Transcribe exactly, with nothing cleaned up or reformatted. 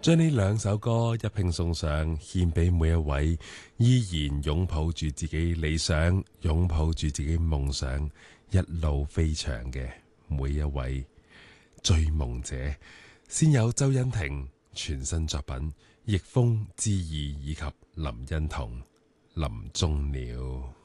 將呢兩首歌一併送上，獻俾每一位依然擁抱住自己理想、擁抱住自己夢想、一路飛翔嘅每一位追夢者。先有周欣婷全新作品《逆風之意》以及林欣彤《林中鳥》。